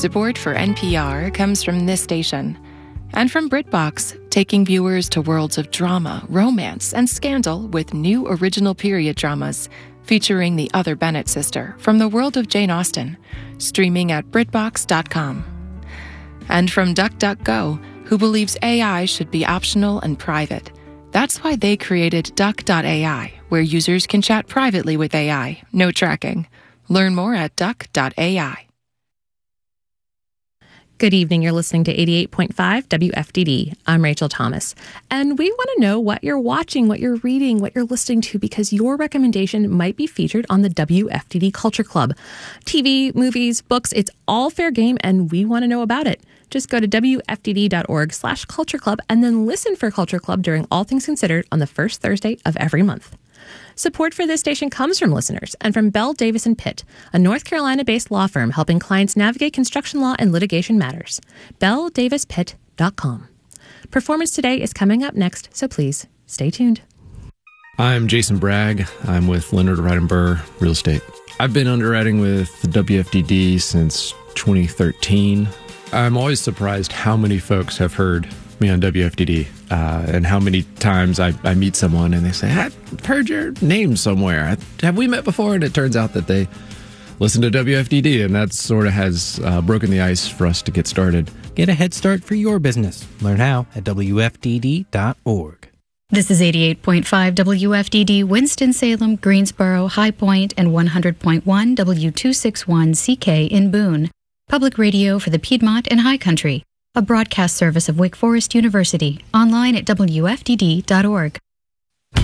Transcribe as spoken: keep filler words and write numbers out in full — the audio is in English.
Support for N P R comes from this station and from BritBox, taking viewers to worlds of drama, romance, and scandal with new original period dramas featuring the other Bennett sister from the world of Jane Austen, streaming at BritBox dot com. And from DuckDuckGo, who believes A I should be optional and private. That's why they created Duck dot A I, where users can chat privately with A I, no tracking. Learn more at Duck dot A I. Good evening. You're listening to eighty-eight point five W F D D. I'm Rachel Thomas. And we want to know what you're watching, what you're reading, what you're listening to, because your recommendation might be featured on the W F D D Culture Club. T V, movies, books, it's all fair game, and we want to know about it. Just go to W F D D dot org slash culture club and then listen for Culture Club during All Things Considered on the first Thursday of every month. Support for this station comes from listeners and from Bell Davis and Pitt, a North Carolina-based law firm helping clients navigate construction law and litigation matters. bell davis pitt dot com. Performance today is coming up next, so please stay tuned. I'm Jason Bragg. I'm with Leonard Wright and Burr Real Estate. I've been underwriting with the W F D D since twenty thirteen. I'm always surprised how many folks have heard me on W F D D uh, and how many times I, I meet someone and they say, I've heard your name somewhere. Have we met before? And it turns out that they listen to W F D D, and that sort of has uh, broken the ice for us to get started. Get a head start for your business. Learn how at W F D D dot org. This is eighty-eight point five W F D D, Winston-Salem, Greensboro, High Point, and one hundred point one W two sixty-one C K in Boone. Public radio for the Piedmont and High Country. A broadcast service of Wake Forest University. Online at W F D D dot org.